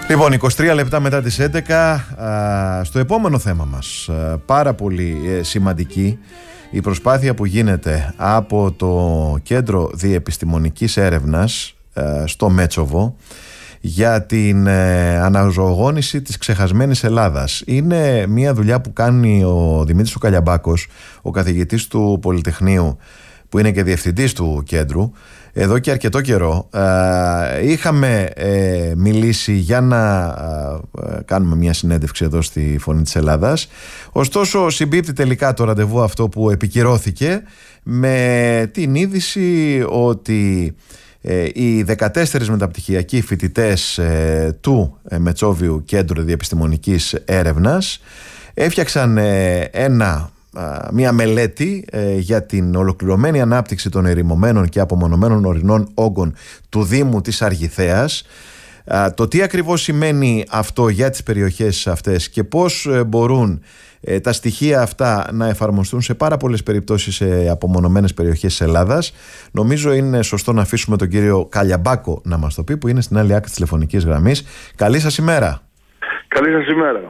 Λοιπόν, 23 λεπτά μετά τις 11, στο επόμενο θέμα μας, πάρα πολύ σημαντική η προσπάθεια που γίνεται από το Κέντρο Διεπιστημονικής Έρευνας στο Μέτσοβο για την αναζωογόνηση της ξεχασμένης Ελλάδας. Είναι μια δουλειά που κάνει ο Δημήτρης ο Καλιαμπάκος, ο καθηγητής του Πολυτεχνείου, που είναι και διευθυντής του κέντρου, εδώ και αρκετό καιρό. Είχαμε μιλήσει για να κάνουμε μια συνέντευξη εδώ στη Φωνή της Ελλάδας. Ωστόσο συμπίπτει τελικά το ραντεβού αυτό που επικυρώθηκε με την είδηση ότι οι 14 μεταπτυχιακοί φοιτητές του Μετσόβιου Κέντρου Διεπιστημονικής Έρευνας έφτιαξαν μια μελέτη για την ολοκληρωμένη ανάπτυξη των ερημωμένων και απομονωμένων ορεινών όγκων του Δήμου της Αργιθέας. Το τι ακριβώς σημαίνει αυτό για τις περιοχές αυτές και πώς μπορούν τα στοιχεία αυτά να εφαρμοστούν σε πάρα πολλές περιπτώσεις σε απομονωμένες περιοχές της Ελλάδας, νομίζω είναι σωστό να αφήσουμε τον κύριο Καλιαμπάκο να μας το πει, που είναι στην άλλη άκρη της τηλεφωνικής γραμμής. Καλή σας ημέρα. Καλή σας ημέρα.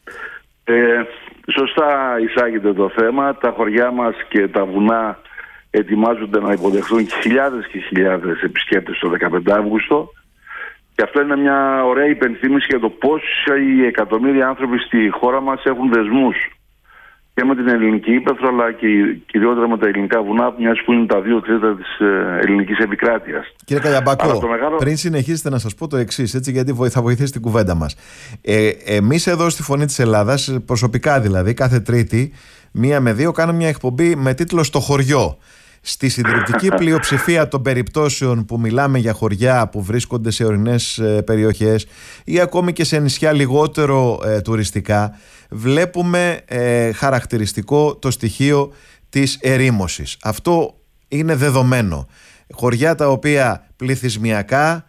Σωστά εισάγεται το θέμα. Τα χωριά μας και τα βουνά ετοιμάζονται να υποδεχθούν χιλιάδες και χιλιάδες επισκέπτες το 15 Αύγουστο. Και αυτό είναι μια ωραία υπενθύμηση για το πώς οι εκατομμύρια άνθρωποι στη χώρα μας έχουν δεσμούς και με την ελληνική ύπαιθρο, αλλά και κυριότερα με τα ελληνικά βουνά, μιας που είναι τα 2/3 της ελληνικής επικράτειας. Κύριε Καλιαμπάκο, πριν συνεχίσετε να σας πω το εξής, έτσι, γιατί θα βοηθήσει την κουβέντα μας. Εμείς εδώ στη Φωνή της Ελλάδας, προσωπικά δηλαδή, κάθε Τρίτη, 1 με 2, κάνουμε μια εκπομπή με τίτλο «Στο χωριό». Στη συντριπτική πλειοψηφία των περιπτώσεων που μιλάμε για χωριά που βρίσκονται σε ορεινές περιοχές ή ακόμη και σε νησιά λιγότερο τουριστικά, βλέπουμε χαρακτηριστικό το στοιχείο της ερήμωσης. Αυτό είναι δεδομένο. Χωριά τα οποία πληθυσμιακά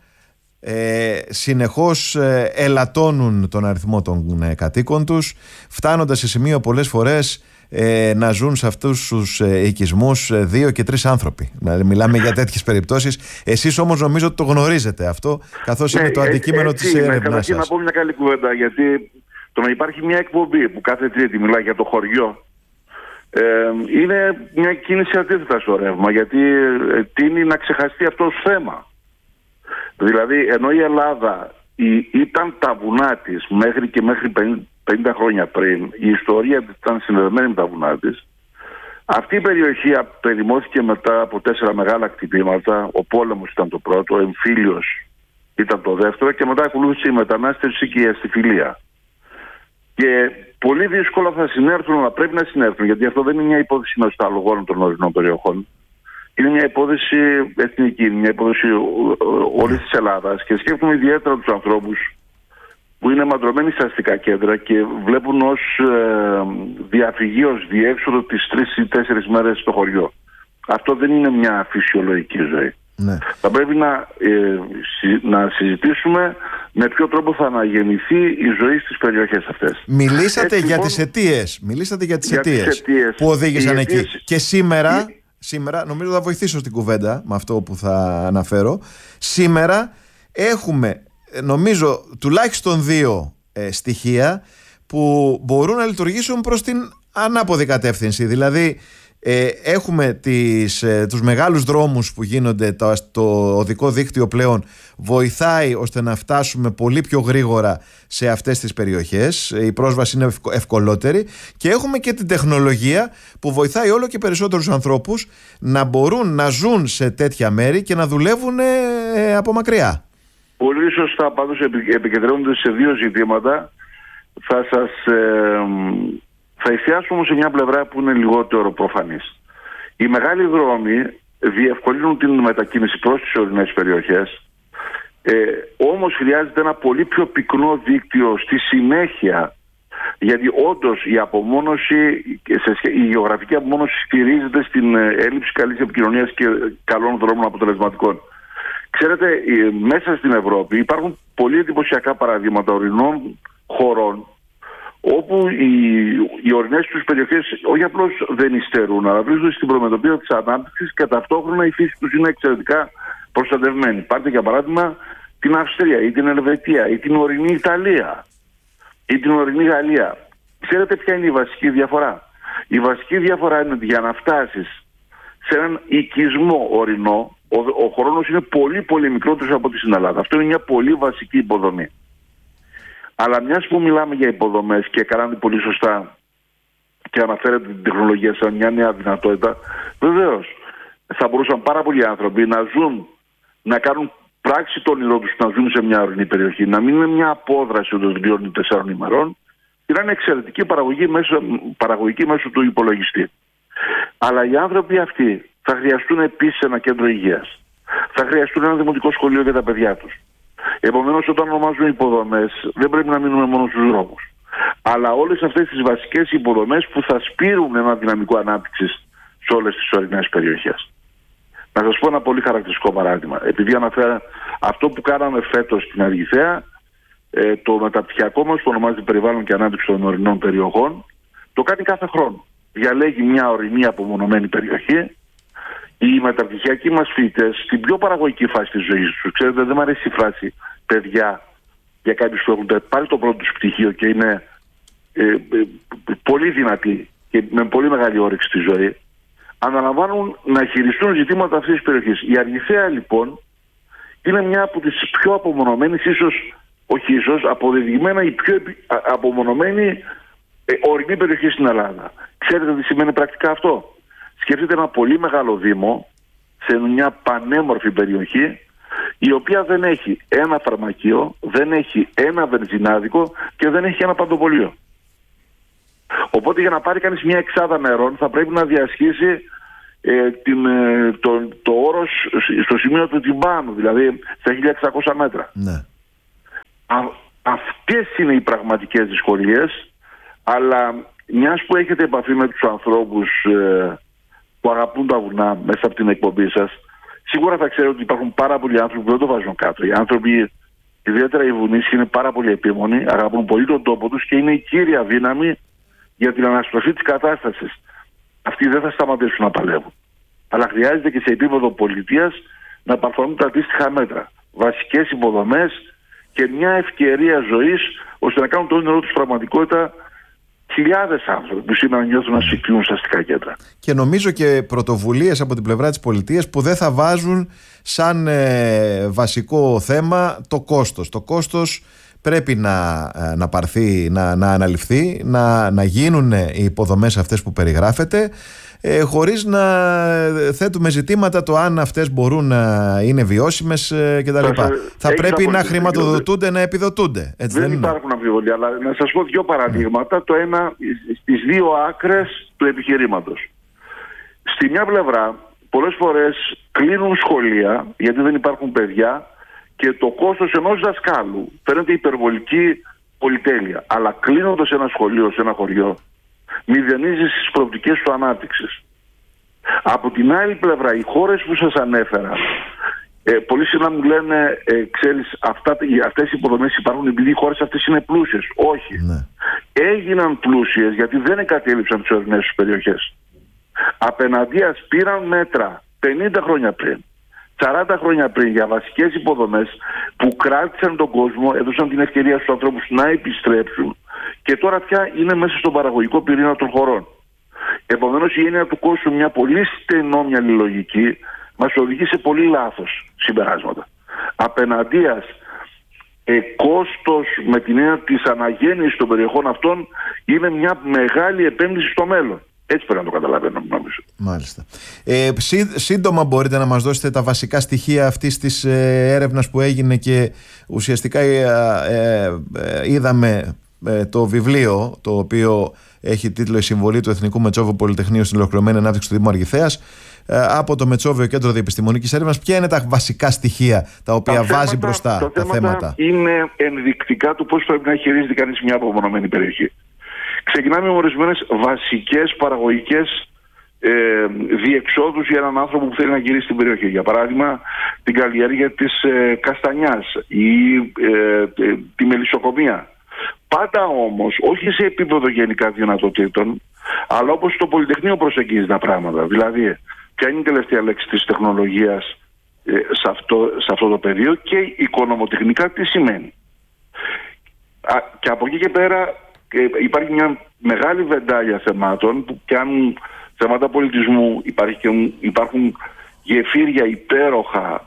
συνεχώς ελαττώνουν τον αριθμό των κατοίκων τους, φτάνοντας σε σημείο πολλές φορές να ζουν σε αυτούς τους οικισμούς 2 και 3 άνθρωποι. Μιλάμε για τέτοιες περιπτώσεις. Εσείς όμως νομίζω ότι το γνωρίζετε αυτό, καθώς είναι το αντικείμενο της έρευνας σας. Καταρχήν να πω μια καλή κουβέντα, γιατί το να υπάρχει μια εκπομπή που κάθε Τρίτη μιλάει για το χωριό είναι μια κίνηση αντίθετα στο ρεύμα, γιατί τείνει να ξεχαστεί αυτό το θέμα. Δηλαδή, ενώ η Ελλάδα ήταν τα βουνά της μέχρι 50 χρόνια πριν, η ιστορία ήταν συνδεδεμένη με τα βουνά της. Αυτή η περιοχή περιμώθηκε μετά από 4 μεγάλα χτυπήματα. Ο πόλεμος ήταν το πρώτο, ο εμφύλιος ήταν το δεύτερο και μετά ακολούθησε η μετανάστευση και η αστιφιλία. Και πολύ δύσκολα θα συνέρθουν, αλλά πρέπει να συνέρθουν, γιατί αυτό δεν είναι μια υπόθεση νοσταλγών των ορεινών περιοχών. Είναι μια υπόθεση εθνική, μια υπόθεση όλης της Ελλάδας, και σκέφτομαι ιδιαίτερα τους ανθρώπους που είναι μαντρωμένοι στα αστικά κέντρα και βλέπουν ως διαφυγή, ως διέξοδο τις 3 ή 4 μέρες στο χωριό. Αυτό δεν είναι μια φυσιολογική ζωή. Ναι. Θα πρέπει να συζητήσουμε με ποιο τρόπο θα αναγεννηθεί η ζωή στις περιοχές αυτές. Μιλήσατε για τις αιτίες. Μιλήσατε για τις αιτίες που οδήγησαν εκεί. Και σήμερα, νομίζω θα βοηθήσω στην κουβέντα με αυτό που θα αναφέρω. Σήμερα έχουμε, νομίζω, τουλάχιστον 2 στοιχεία που μπορούν να λειτουργήσουν προς την ανάποδη κατεύθυνση. Δηλαδή έχουμε τους μεγάλους δρόμους που γίνονται, το οδικό δίκτυο πλέον βοηθάει ώστε να φτάσουμε πολύ πιο γρήγορα σε αυτές τις περιοχές, η πρόσβαση είναι ευκολότερη, και έχουμε και την τεχνολογία που βοηθάει όλο και περισσότερους ανθρώπους να μπορούν να ζουν σε τέτοια μέρη και να δουλεύουν από μακριά. Πολύ σωστά, πάντως επικεντρώνονται σε 2 ζητήματα. Θα εστιάσουμε σε μια πλευρά που είναι λιγότερο προφανής. Οι μεγάλοι δρόμοι διευκολύνουν την μετακίνηση προς τις ορεινές περιοχές, όμως χρειάζεται ένα πολύ πιο πυκνό δίκτυο στη συνέχεια, γιατί όντως η απομόνωση, η γεωγραφική απομόνωση στηρίζεται στην έλλειψη καλής επικοινωνίας και καλών δρόμων αποτελεσματικών. Ξέρετε, μέσα στην Ευρώπη υπάρχουν πολύ εντυπωσιακά παραδείγματα ορεινών χωρών, όπου οι ορεινές τους περιοχές όχι απλώς δεν υστερούν, αλλά βρίσκονται στην προμετωπίδα της ανάπτυξης και ταυτόχρονα η φύση τους είναι εξαιρετικά προστατευμένη. Πάρτε για παράδειγμα την Αυστρία ή την Ελβετία ή την ορεινή Ιταλία ή την ορεινή Γαλλία. Ξέρετε ποια είναι η βασική διαφορά? Η βασική διαφορά είναι ότι για να φτάσεις σε έναν οικισμό ορεινό, ο χρόνος είναι πολύ πολύ μικρότερος από ό,τι στην Ελλάδα. Αυτό είναι μια πολύ βασική υποδομή. Αλλά μιας που μιλάμε για υποδομές και κάνατε πολύ σωστά και αναφέρετε την τεχνολογία σαν μια νέα δυνατότητα, βεβαίως θα μπορούσαν πάρα πολλοί άνθρωποι να ζουν, να κάνουν πράξη το όνειρό τους, να ζουν σε μια ορεινή περιοχή, να μην είναι μια απόδραση των 3-4 ημερών και να είναι εξαιρετική παραγωγική μέσω του υπολογιστή. Αλλά οι άνθρωποι αυτοί θα χρειαστούν επίσης ένα κέντρο υγείας. Θα χρειαστούν ένα δημοτικό σχολείο για τα παιδιά τους. Επομένως, όταν ονομάζουμε υποδομές, δεν πρέπει να μείνουμε μόνο στους δρόμους. Αλλά όλες αυτές τις βασικές υποδομές που θα σπείρουν ένα δυναμικό ανάπτυξης σε όλες τις ορεινές περιοχές. Να σας πω ένα πολύ χαρακτηριστικό παράδειγμα. Επειδή αναφέρα αυτό που κάναμε φέτος στην Αργιθαία, το μεταπτυχιακό μας που ονομάζεται Περιβάλλον και Ανάπτυξη των Ορεινών Περιοχών, το κάνει κάθε χρόνο. Διαλέγει μια ορεινή απομονωμένη περιοχή. Οι μεταπτυχιακοί μας φοιτητές στην πιο παραγωγική φάση της ζωής τους, ξέρετε, δεν μου αρέσει η φράση παιδιά για κάποιους που έχουν πάρει το πρώτο τους πτυχίο και είναι πολύ δυνατοί και με πολύ μεγάλη όρεξη στη ζωή, αναλαμβάνουν να χειριστούν ζητήματα αυτής της περιοχής. Η Αργιθαία λοιπόν είναι μια από τις πιο απομονωμένες, αποδεδειγμένα η πιο απομονωμένη ορεινή περιοχή στην Ελλάδα. Ξέρετε τι σημαίνει πρακτικά αυτό? Σκεφτείτε ένα πολύ μεγάλο δήμο σε μια πανέμορφη περιοχή η οποία δεν έχει ένα φαρμακείο, δεν έχει ένα βενζινάδικο και δεν έχει ένα παντοπολείο. Οπότε για να πάρει κανείς μια εξάδα νερών θα πρέπει να διασχίσει το όρος στο σημείο του τυμπάνου, δηλαδή στα 1600 μέτρα. Ναι. Αυτές είναι οι πραγματικές δυσκολίες, αλλά μιας που έχετε επαφή με τους ανθρώπους που αγαπούν τα βουνά μέσα από την εκπομπή σας, σίγουρα θα ξέρετε ότι υπάρχουν πάρα πολλοί άνθρωποι που δεν το βάζουν κάτω. Οι άνθρωποι, ιδιαίτερα οι βουνίσοι, είναι πάρα πολύ επίμονοι, αγαπούν πολύ τον τόπο τους και είναι η κύρια δύναμη για την αναστροφή της κατάστασης. Αυτοί δεν θα σταματήσουν να παλεύουν. Αλλά χρειάζεται και σε επίπεδο πολιτείας να παρθώνουν τα αντίστοιχα μέτρα. Βασικές υποδομές και μια ευκαιρία ζωής ώστε να κάνουν το όνειρό τους πραγματικότητα χιλιάδες άνθρωποι που σήμερα νιώθουν να συγχύουν στα αστικά κέντρα. Και νομίζω και πρωτοβουλίες από την πλευρά της πολιτείας που δεν θα βάζουν σαν βασικό θέμα το κόστος. Το κόστος πρέπει να πάρθει, να αναλυφθεί, να γίνουν οι υποδομές αυτές που περιγράφεται, χωρίς να θέτουμε ζητήματα το αν αυτές μπορούν να είναι βιώσιμες κτλ. Θα πρέπει να χρηματοδοτούνται, να επιδοτούνται. Έτσι δεν υπάρχουν αμφιβολία, αλλά να σας πω δύο παραδείγματα, το ένα στις δύο άκρες του επιχειρήματος. Στη μια πλευρά πολλές φορές κλείνουν σχολεία γιατί δεν υπάρχουν παιδιά και το κόστος ενός δασκάλου φαίνεται υπερβολική πολυτέλεια. Αλλά κλείνοντας ένα σχολείο σε ένα χωριό, μηδενίζει τις προοπτικές του ανάπτυξης. Από την άλλη πλευρά, οι χώρες που σας ανέφερα, πολλοί συχνά μου λένε, ξέρεις, αυτές οι υποδομές υπάρχουν επειδή οι χώρες αυτές είναι πλούσιες. Όχι. Ναι. Έγιναν πλούσιες γιατί δεν εγκατέλειψαν τις ορεινές τους περιοχές. Απέναντίας πήραν μέτρα 50 χρόνια πριν, 40 χρόνια πριν για βασικές υποδομές που κράτησαν τον κόσμο, έδωσαν την ευκαιρία στους ανθρώπους να επιστρέψουν και τώρα πια είναι μέσα στον παραγωγικό πυρήνα των χωρών. Επομένως η έννοια του κόστου, μια πολύ στενόμυαλη λογική, μας οδηγεί σε πολύ λάθος συμπεράσματα. Απέναντίας κόστος με την έννοια της αναγέννησης των περιοχών αυτών είναι μια μεγάλη επένδυση στο μέλλον. Έτσι πρέπει να το καταλαβαίνω, νομίζω. Μάλιστα. Σύντομα μπορείτε να μας δώσετε τα βασικά στοιχεία αυτής της έρευνας που έγινε και ουσιαστικά είδαμε το βιβλίο το οποίο έχει τίτλο «Η συμβολή του Εθνικού Μετσόβιου Πολυτεχνείου στην ολοκληρωμένη ανάπτυξη του Δήμου Αργιθέας» από το Μετσόβιο Κέντρο Διεπιστημονικής Έρευνας. Ποια είναι τα βασικά στοιχεία τα οποία βάζει μπροστά τα θέματα? Είναι ενδεικτικά του πώς πρέπει να χειρίζεται κανείς μια απομονωμένη περιοχή. Ξεκινάμε με ορισμένες βασικές παραγωγικές διεξόδους για έναν άνθρωπο που θέλει να γυρίσει στην περιοχή. Για παράδειγμα, την καλλιέργεια της καστανιάς ή τη μελισσοκομεία. Πάντα όμως, όχι σε επίπεδο γενικά δυνατοτήτων, αλλά όπως το Πολυτεχνείο προσεγγίζει τα πράγματα. Δηλαδή, ποια είναι η τελευταία λέξη της τεχνολογίας σε αυτό το πεδίο και οικονομοτεχνικά τι σημαίνει. Και από εκεί και πέρα υπάρχει μια μεγάλη βεντάλια θεμάτων που πιάνουν θέματα πολιτισμού, υπάρχουν γεφύρια υπέροχα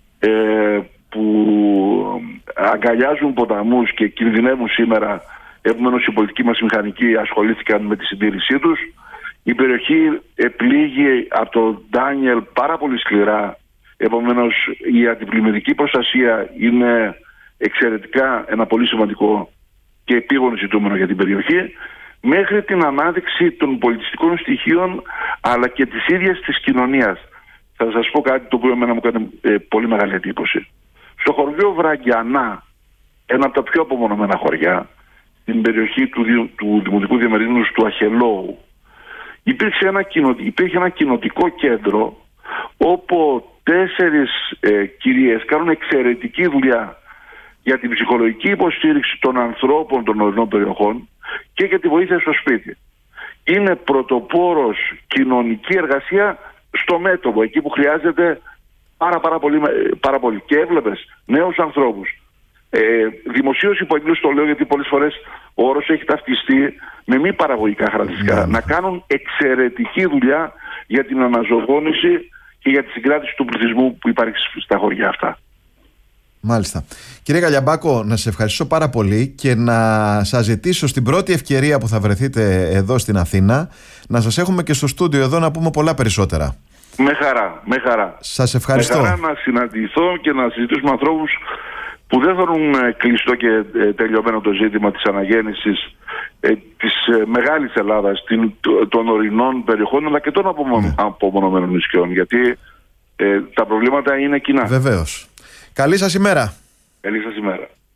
που αγκαλιάζουν ποταμούς και κινδυνεύουν σήμερα. Επομένως οι πολιτικοί μας μηχανικοί ασχολήθηκαν με τη συντήρησή τους. Η περιοχή επλήγει από τον Ντάνιελ πάρα πολύ σκληρά. Επομένως η αντιπλημμυρική προστασία είναι εξαιρετικά ένα πολύ σημαντικό και επίγον ζητούμενο για την περιοχή, μέχρι την ανάδειξη των πολιτιστικών στοιχείων αλλά και της ίδιας της κοινωνίας. Θα σας πω κάτι το οποίο εμένα μου κάνει πολύ μεγάλη εντύπωση. Στο χωριό Βραγκιανά, ένα από τα πιο απομονωμένα χωριά, στην περιοχή του Δημοτικού Διαμερίσματος του Αχελώου, υπήρχε ένα κοινοτικό κέντρο όπου 4 κυρίες κάνουν εξαιρετική δουλειά για την ψυχολογική υποστήριξη των ανθρώπων των ορεινών περιοχών και για τη βοήθεια στο σπίτι. Είναι πρωτοπόρος κοινωνική εργασία στο μέτωπο, εκεί που χρειάζεται πάρα πολύ. Και έβλεπες νέους ανθρώπους. Δημοσίως υπογγείλους, το λέω γιατί πολλές φορές ο όρος έχει ταυτιστεί με μη παραγωγικά χαρακτηριστικά, να κάνουν εξαιρετική δουλειά για την αναζωογόνηση και για τη συγκράτηση του πληθυσμού που υπάρχει στα χωριά αυτά. Μάλιστα. Κύριε Καλιαμπάκο, να σε ευχαριστήσω πάρα πολύ και να σας ζητήσω στην πρώτη ευκαιρία που θα βρεθείτε εδώ στην Αθήνα να σας έχουμε και στο στούντιο εδώ να πούμε πολλά περισσότερα. Με χαρά. Σας ευχαριστώ. Με χαρά να συναντηθώ και να συζητήσουμε ανθρώπους που δεν θέλουν κλειστό και τελειωμένο το ζήτημα της αναγέννησης της μεγάλης Ελλάδας, των ορεινών περιοχών αλλά και των απομονωμένων νησιών, γιατί τα προβλήματα είναι κοινά. Βεβαίως. Καλή σας ημέρα. Καλή σας ημέρα.